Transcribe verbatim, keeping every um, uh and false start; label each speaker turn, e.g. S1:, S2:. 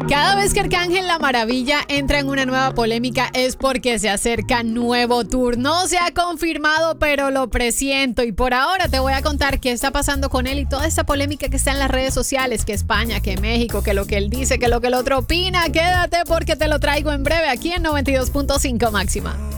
S1: Cada vez que Arcángel La Maravilla entra en una nueva polémica es porque se acerca nuevo tour. No se ha confirmado, pero lo presiento. Y por ahora te voy a contar qué está pasando con él y toda esa polémica que está en las redes sociales, que España, que México, que lo que él dice, que lo que el otro opina. Quédate porque te lo traigo en breve aquí en noventa y dos punto cinco Máxima.